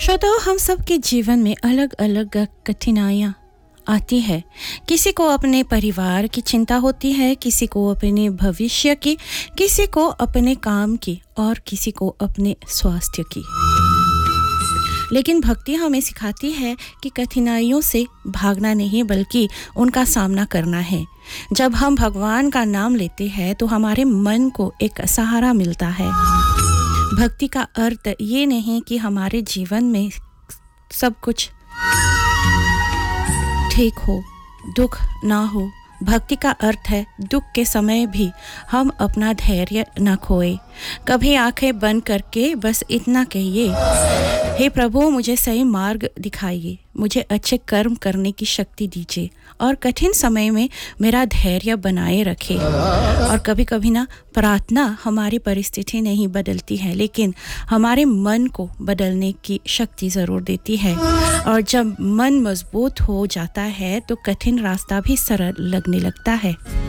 श्रोताओं, हम सबके जीवन में अलग-अलग कठिनाइयाँ आती है। किसी को अपने परिवार की चिंता होती है, किसी को अपने भविष्य की, किसी को अपने काम की और किसी को अपने स्वास्थ्य की। लेकिन भक्ति हमें सिखाती है कि कठिनाइयों से भागना नहीं बल्कि उनका सामना करना है। जब हम भगवान का नाम लेते हैं तो हमारे मन को एक सहारा मिलता है। भक्ति का अर्थ ये नहीं कि हमारे जीवन में सब कुछ ठीक हो, दुख ना हो। भक्ति का अर्थ है दुख के समय भी हम अपना धैर्य न खोए। कभी आंखें बंद करके बस इतना कहिए, हे प्रभु मुझे सही मार्ग दिखाइए, मुझे अच्छे कर्म करने की शक्ति दीजिए और कठिन समय में मेरा धैर्य बनाए रखे। और कभी-कभी ना प्रार्थना हमारी परिस्थिति नहीं बदलती है, लेकिन हमारे मन को बदलने की शक्ति ज़रूर देती है। और जब मन मजबूत हो जाता है तो कठिन रास्ता भी सरल लगने लगता है।